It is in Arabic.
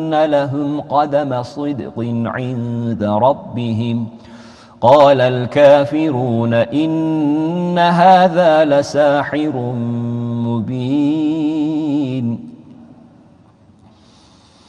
أن لهم قدم صدق عند ربهم. قال الكافرون إن هذا لساحر مبين.